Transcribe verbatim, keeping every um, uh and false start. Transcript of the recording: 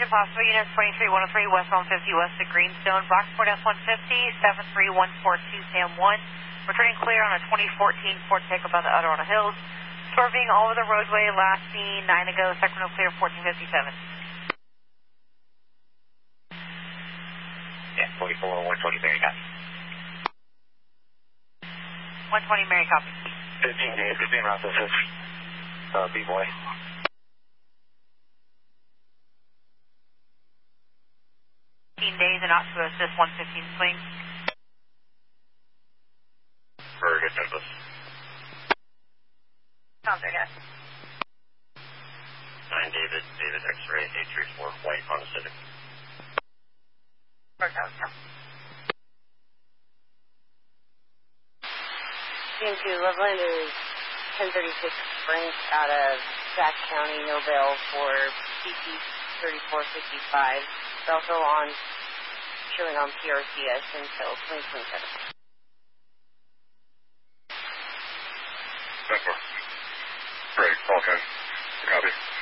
Attention possible units twenty-three one oh three, west one fifty, west of Greenstone, Brockport F one fifty, seven three one four two, Sam one. Returning clear on a twenty fourteen Ford Takeover by the Adorno Hills. Swerving all over the roadway, last seen nine ago, Sacramento clear fourteen fifty-seven. Yeah, forty-four, one twenty, Mary copy. one twenty, Mary copy. fifteen days, fifteen routes, this is uh, B-Boy. fifteen days and not to assist one fifteen swing. Very good, Douglas. Sounds very good. nine David, David X-ray, eight three four, white Honda Civic. Worked out, yeah. C M two Loveland is ten thirty-six Sprint out of Sac County, no bail for C T thirty-four fifty-five. It's also on, showing on P R C S until twenty twenty-seven. That's all. Great, okay. Copy.